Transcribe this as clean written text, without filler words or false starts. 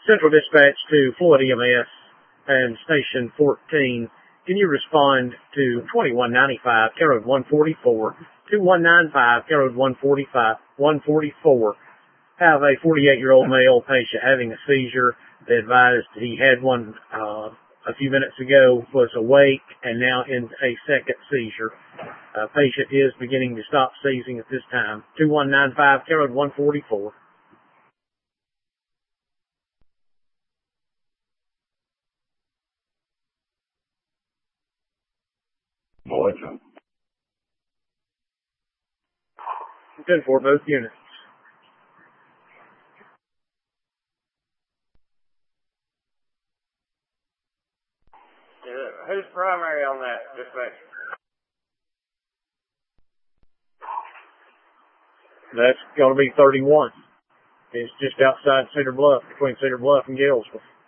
Central Dispatch to Floyd EMS and Station 14. Can you respond to 2195, Care Road 144, 2195, Care Road 144. Have a 48-year-old male patient having a seizure. They advised he had one a few minutes ago, was awake, and now in a second seizure. Patient is beginning to stop seizing at this time. 2195, Care Road 144. Good for both units. Who's primary on that dispatch? That's going to be 31. It's just outside Cedar Bluff, between Cedar Bluff and Galesville.